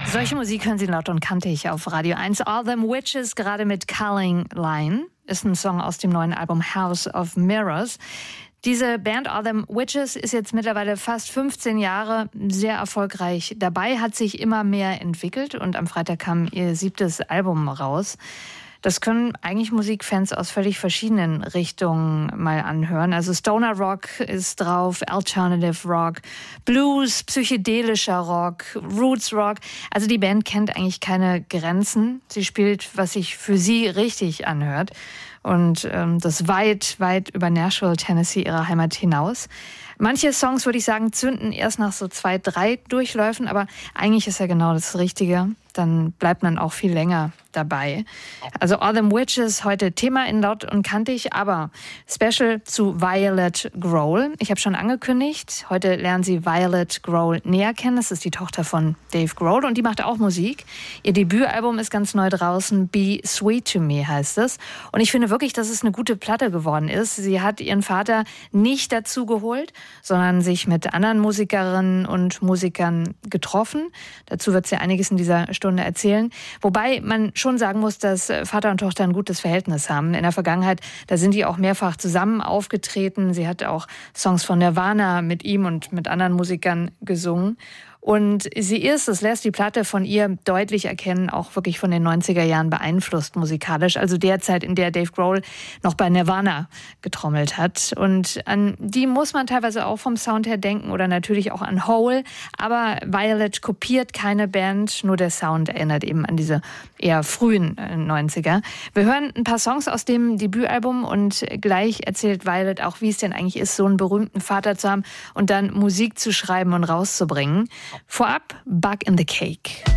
Solche Musik hören Sie laut und kantig auf Radio 1. All Them Witches, gerade mit Calling Line, ist ein Song aus dem neuen Album House of Mirrors. Diese Band All Them Witches ist jetzt mittlerweile fast 15 Jahre sehr erfolgreich dabei, hat sich immer mehr entwickelt und am Freitag kam ihr 7. Album raus. Das können eigentlich Musikfans aus völlig verschiedenen Richtungen mal anhören. Also Stoner Rock ist drauf, Alternative Rock, Blues, psychedelischer Rock, Roots Rock. Also die Band kennt eigentlich keine Grenzen. Sie spielt, was sich für sie richtig anhört. Und das weit, weit über Nashville, Tennessee, ihre Heimat hinaus. Manche Songs, würde ich sagen, zünden erst nach so 2, 3 Durchläufen, aber eigentlich ist ja genau das Richtige. Dann bleibt man auch viel länger dabei. Also All Them Witches, heute Thema in Laut und Kantig, aber Special zu Violet Grohl. Ich habe schon angekündigt, heute lernen Sie Violet Grohl näher kennen. Das ist die Tochter von Dave Grohl und die macht auch Musik. Ihr Debütalbum ist ganz neu draußen, Be Sweet to Me heißt es. Und ich finde wirklich, dass es eine gute Platte geworden ist. Sie hat ihren Vater nicht dazu geholt, sondern sich mit anderen Musikerinnen und Musikern getroffen. Dazu wird sie einiges in dieser Stunde erzählen. Wobei man schon sagen muss, dass Vater und Tochter ein gutes Verhältnis haben. In der Vergangenheit, da sind die auch mehrfach zusammen aufgetreten. Sie hat auch Songs von Nirvana mit ihm und mit anderen Musikern gesungen. Und sie ist, das lässt die Platte von ihr deutlich erkennen, auch wirklich von den 90er Jahren beeinflusst musikalisch. Also der Zeit, in der Dave Grohl noch bei Nirvana getrommelt hat. Und an die muss man teilweise auch vom Sound her denken oder natürlich auch an Hole. Aber Violet kopiert keine Band, nur der Sound erinnert eben an diese eher frühen 90er. Wir hören ein paar Songs aus dem Debütalbum und gleich erzählt Violet auch, wie es denn eigentlich ist, so einen berühmten Vater zu haben und dann Musik zu schreiben und rauszubringen. Vorab, Bug in the Cake.